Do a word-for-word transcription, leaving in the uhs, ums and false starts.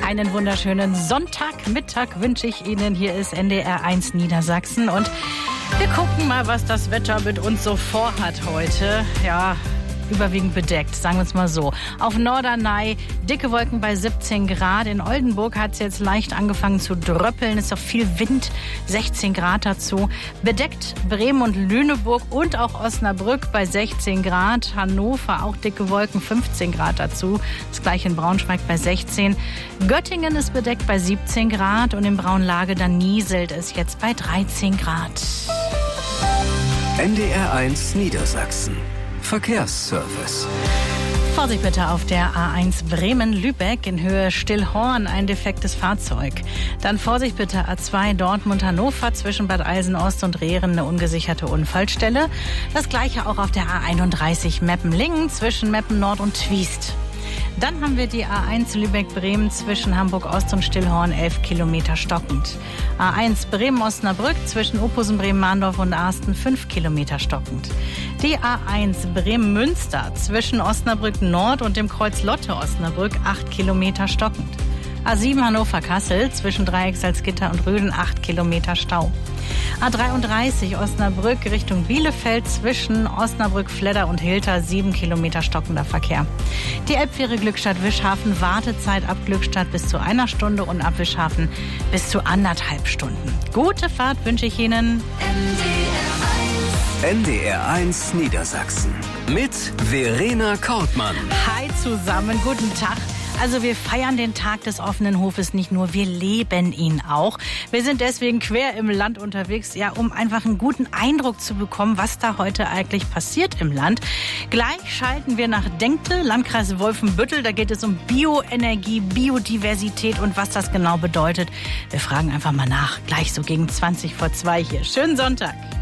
Einen wunderschönen Sonntagmittag wünsche ich Ihnen. Hier ist N D R eins Niedersachsen und wir gucken mal, was das Wetter mit uns so vorhat heute. Ja, überwiegend bedeckt, sagen wir es mal so. Auf Norderney dicke Wolken bei siebzehn Grad. In Oldenburg hat es jetzt leicht angefangen zu dröppeln. Es ist auch viel Wind, sechzehn Grad dazu. Bedeckt Bremen und Lüneburg und auch Osnabrück bei sechzehn Grad. Hannover auch dicke Wolken, fünfzehn Grad dazu. Das gleiche in Braunschweig bei sechzehn. Göttingen ist bedeckt bei siebzehn Grad und in Braunlage dann nieselt es jetzt bei dreizehn Grad. N D R eins Niedersachsen. Verkehrsservice. Vorsicht bitte auf der A eins Bremen-Lübeck in Höhe Stillhorn, ein defektes Fahrzeug. Dann Vorsicht bitte A zwei Dortmund-Hannover zwischen Bad Eilsen-Ost und Rehren, eine ungesicherte Unfallstelle. Das gleiche auch auf der A einunddreißig Meppen-Lingen zwischen Meppen-Nord und Twiest. Dann haben wir die A eins Lübeck-Bremen zwischen Hamburg-Ost und Stillhorn, elf Kilometer stockend. A eins Bremen-Osnabrück zwischen Oppusen, Bremen-Mahndorf und Arsten, fünf Kilometer stockend. Die A eins Bremen-Münster zwischen Osnabrück-Nord und dem Kreuz Lotte-Osnabrück, acht Kilometer stockend. A sieben Hannover-Kassel zwischen Dreieck-Salzgitter und Röden, acht Kilometer Stau. A dreiunddreißig Osnabrück Richtung Bielefeld zwischen Osnabrück-Fledder und Hilter, sieben Kilometer stockender Verkehr. Die Elbfähre Glückstadt-Wischhafen, Wartezeit ab Glückstadt bis zu einer Stunde und ab Wischhafen bis zu anderthalb Stunden. Gute Fahrt wünsche ich Ihnen. N D R eins Niedersachsen mit Verena Kortmann. Hi zusammen, guten Tag. Also wir feiern den Tag des offenen Hofes nicht nur, wir leben ihn auch. Wir sind deswegen quer im Land unterwegs, ja, um einfach einen guten Eindruck zu bekommen, was da heute eigentlich passiert im Land. Gleich schalten wir nach Denkte, Landkreis Wolfenbüttel. Da geht es um Bioenergie, Biodiversität und was das genau bedeutet. Wir fragen einfach mal nach, gleich so gegen zwanzig vor zwei hier. Schönen Sonntag.